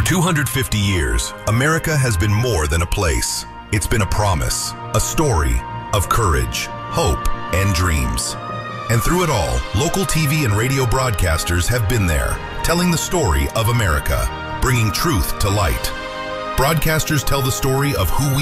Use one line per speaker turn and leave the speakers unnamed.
250 years, America has been more than a place. It's been a promise, a story of courage, hope, and dreams. And through it all, local TV and radio broadcasters have been there, telling the story of America, bringing truth to light. Broadcasters tell the story of who we